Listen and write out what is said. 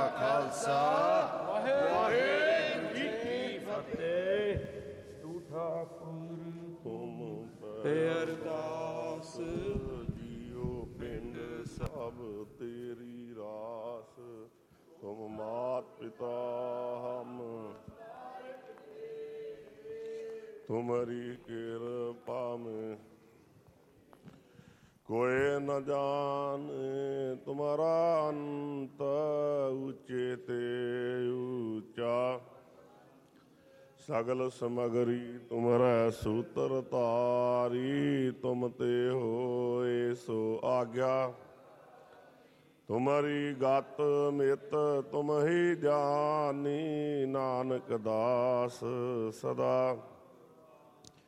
ਖਾਲਸਾ ਵਾਹਿਗੁਰੂ ਜੀ ਕੀ ਫਤਿਹ। ठाकुर तुम पे अरदास जियो पिंड सब तेरी रास। तुम मात पिता हम तुम्हारी कृपा में कोई न जाने तुम्हारा अंत ऊंचे ते ऊंचा। सगल समगरी तुम्हारा सूत्र तारी तुम ते होए सो आज्ञा। तुम्हारी गत मित तुम ही जानी नानक दास सदा।